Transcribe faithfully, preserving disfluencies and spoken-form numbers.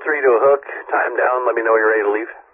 three to a hook. Time down. Let me know when you're ready to leave.